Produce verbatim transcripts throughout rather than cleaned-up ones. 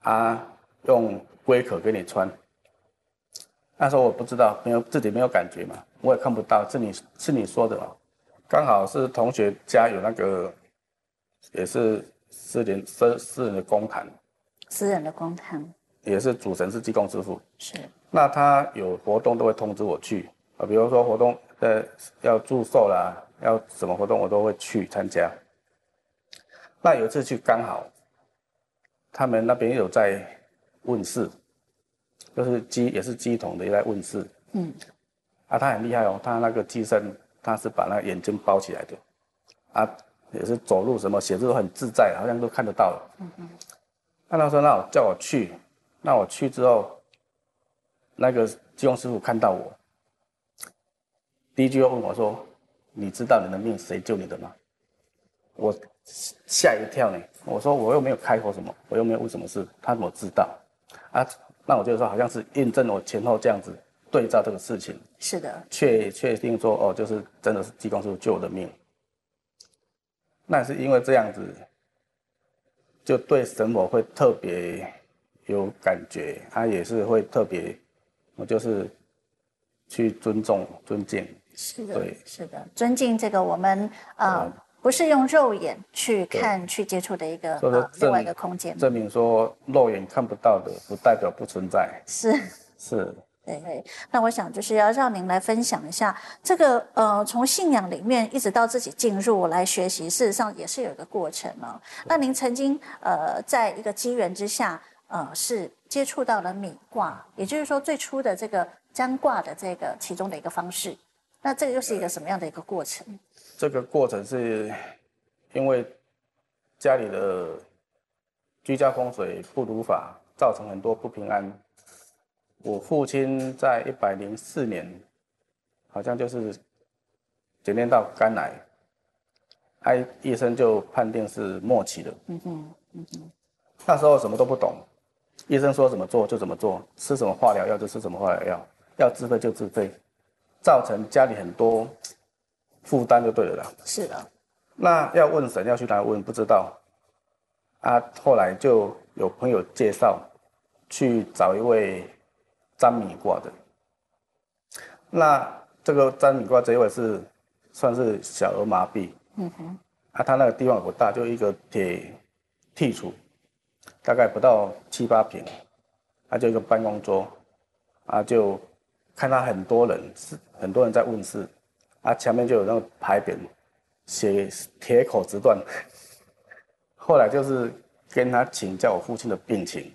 啊，用龟壳给你穿。那时候我不知道，没有自己没有感觉嘛，我也看不到，是你是你说的嘛。刚好是同学家有那个，也是私人私私人的公坛， 私人的公坛， 也是主神是济公师傅。 是。 那他有活动都会通知我去啊，比如说活动呃要祝寿啦，要什么活动我都会去参加。那有一次去刚好，他们那边有在问世。就是鸡也是鸡桶的，也在问世。嗯，啊，他很厉害哦，他那个鸡身，他是把那个眼睛包起来的，啊，也是走路什么写字都很自在，好像都看得到了。嗯嗯。那他说，那我叫我去，那我去之后，那个济公师傅看到我，第一句就问我说：“你知道你的命谁救你的吗？”我吓一跳呢，我说我又没有开口什么，我又没有问什么事，他怎么知道？啊？那我就说好像是印证我前后这样子对照这个事情， 是的， 确确定说哦，就是真的是济公师傅救我的命。那是因为这样子，就对神佛会特别有感觉，他也是会特别，我就是去尊重尊敬。 是的， 对， 是的，尊敬这个我们呃不是用肉眼去看去接触的一个呃另外一个空间， 证明说肉眼看不到的不代表不存在。 是是。 对对，那我想就是要让您来分享一下这个呃，从信仰里面一直到自己进入来学习，事实上也是有一个过程哦。那您曾经呃，在一个机缘之下，呃，是接触到了米卦，也就是说最初的这个占卦的这个其中的一个方式。那这个又是一个什么样的一个过程？ 这个过程是因为家里的居家风水不如法，造成很多不平安。我父亲在一百零四年，好像就是检验到肝癌，哎，医生就判定是末期的。嗯哼，嗯哼。那时候什么都不懂，医生说怎么做就怎么做，吃什么化疗药就吃什么化疗药，要自费就自费，造成家里很多负担就对了啦。 是的。 那要问神要去哪问不知道，啊，后来就有朋友介绍去找一位占米卦的。那这个占米卦这一位是算是小儿麻痹。嗯哼。啊，他那个地方不大，就一个铁剔橱，大概不到七八平，他就一个办公桌，啊，就看他很多人，很多人在问事，啊，前面就有那个牌匾，写铁口直断。后来就是跟他请教我父亲的病情，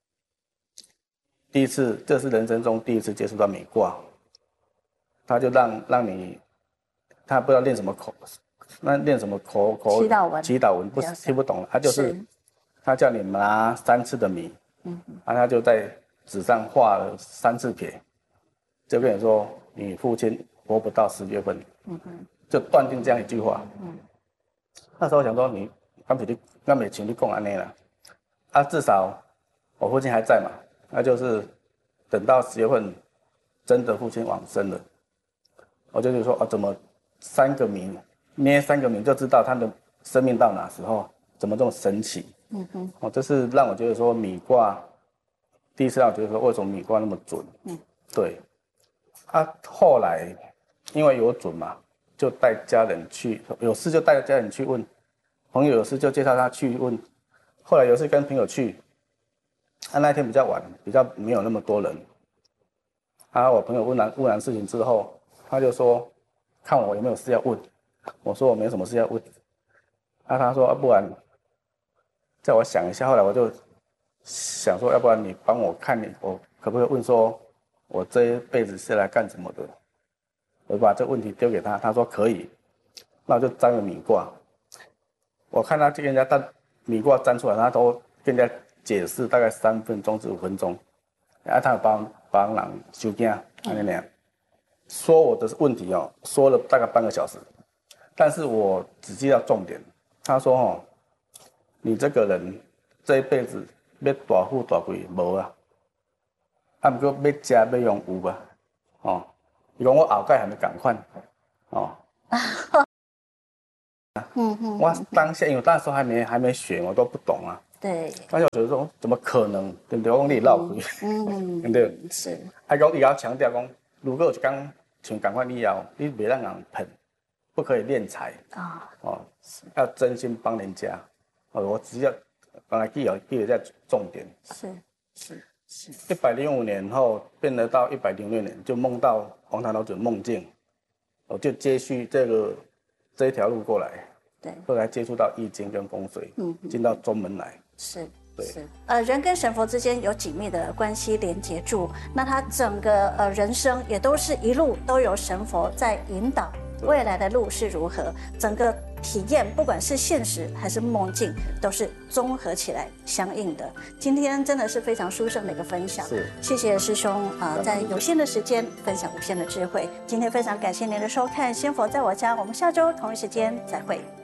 第一次，这是人生中第一次接触到米卦，他就让让你，他不知道念什么口。那念什么口口祈祷文？ 祈祷文不听不懂，他就是他叫你拿三次的米，嗯，啊，他就在纸上画了三次撇，就跟你说你父亲活不到十月份，嗯哼，就断定这样一句话。嗯，那时候想说你干脆你干脆请你讲安尼啦，啊，至少我父亲还在嘛，那就是等到十月份真的父亲往生了，我就说啊，怎么三个米？捏三个名就知道他的生命到哪时候，怎么这么神奇？嗯哼，哦，这是让我觉得说米卦，第一次让我觉得说为什么米卦那么准？嗯，对。啊，后来因为有准嘛，就带家人去，有事就带家人去问，朋友有事就介绍他去问。后来有事跟朋友去，啊，那天比较晚，比较没有那么多人。啊，我朋友问完问完事情之后，他就说看我有没有事要问。我说我没什么事要问，啊，他说啊，不然叫我想一下。后来我就想说，要不然你帮我看你，我可不可以问说，我这一辈子是来干什么的？我就把这个问题丢给他，他说可以，那我就占了米卦。我看他跟人家占米卦占出来，他都跟人家解释大概三分钟至五分钟，啊，他有帮帮人收件，那那样说我的问题哦，说了大概半个小时。但是我只记到重点，他说哦，你这个人这一辈子要大富大贵无啊，啊不过要吃要用有吧，哦，伊讲我后盖还没赶快，哦，嗯嗯，我当下因为那时候还没还没学，我都不懂啊， 对， 当时我觉得说怎么可能，对不对？我讲你绕开，嗯，对不对？ 是。 还讲伊要强调讲，如果有一天像赶快以后，你别让人骗，不可以敛财啊，哦，要真心帮人家。哦，我只要刚才记有记有在重点， 是是是。 一百零五年后变得到一百零六年，就梦到黄檀老子梦境，我就接续这个这一条路过来。 对， 后来接触到易经跟风水，嗯，进到中门来， 是， 对， 是，呃，人跟神佛之间有紧密的关系连接住，那他整个呃人生也都是一路都有神佛在引导，未来的路是如何，整个体验不管是现实还是梦境，都是综合起来相应的。今天真的是非常殊胜的一个分享， 是， 谢谢师兄啊、呃，在有限的时间分享无限的智慧。今天非常感谢您的收看，仙佛在我家，我们下周同一时间再会。